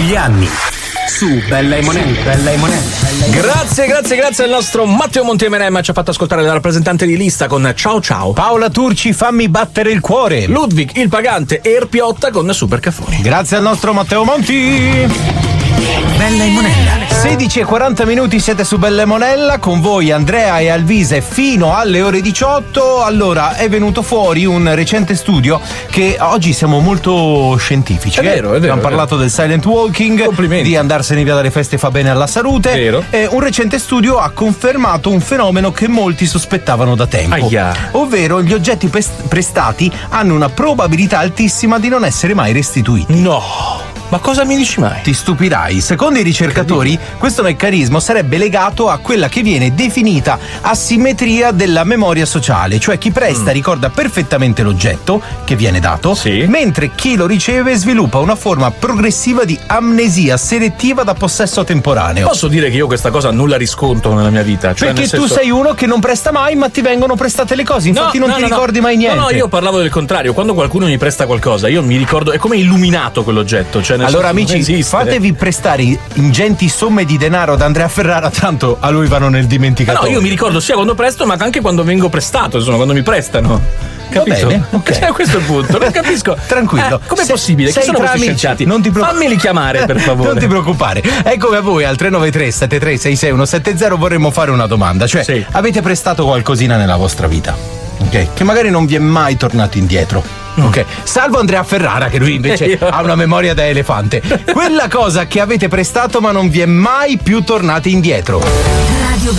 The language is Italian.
gli anni. Su Bella e Monella. Grazie al nostro Matteo Montemeremma, ci ha fatto ascoltare la rappresentante di lista con Ciao Ciao. Paola Turci, Fammi battere il cuore. Ludwig il Pagante e Erpiotta con Super Caffoni. Grazie al nostro Matteo Monti. Bella e Monella. 16:40 siete su Bella e Monella, con voi Andrea e Alvise fino alle ore 18. Allora, è venuto fuori un recente studio che oggi siamo molto scientifici. È vero. Abbiamo parlato del silent walking, complimenti, di andarsene via dalle feste fa bene alla salute. Vero. Un recente studio ha confermato un fenomeno che molti sospettavano da tempo. Ovvero gli oggetti prestati hanno una probabilità altissima di non essere mai restituiti. No! Ma cosa mi dici mai? Ti stupirai. Secondo i ricercatori, questo meccanismo sarebbe legato a quella che viene definita asimmetria della memoria sociale, cioè chi presta ricorda perfettamente l'oggetto che viene dato, mentre chi lo riceve sviluppa una forma progressiva di amnesia selettiva da possesso temporaneo. Posso dire che io questa cosa non la riscontro nella mia vita? Cioè, perché tu sei uno che non presta mai, ma ti vengono prestate le cose, infatti non ti ricordi mai niente. No, io parlavo del contrario. Quando qualcuno mi presta qualcosa, io mi ricordo, è come illuminato quell'oggetto. Cioè, allora amici, fatevi prestare ingenti somme di denaro da Andrea Ferrara, tanto a lui vanno nel dimenticatoio. No, io mi ricordo sia quando presto, ma anche quando vengo prestato, insomma, quando mi prestano. Capito? Va bene, ok. Questo è il punto, non capisco. Tranquillo. Com'è possibile? Chi sono questi scienziati? Fammeli chiamare, per favore. Non ti preoccupare. Eccomi a voi al 393 73 66170. Vorremmo fare una domanda. Cioè, avete prestato qualcosina nella vostra vita? Ok? Che magari non vi è mai tornato indietro. Ok, salvo Andrea Ferrara, che lui invece ha una memoria da elefante. Quella cosa che avete prestato ma non vi è mai più tornata indietro.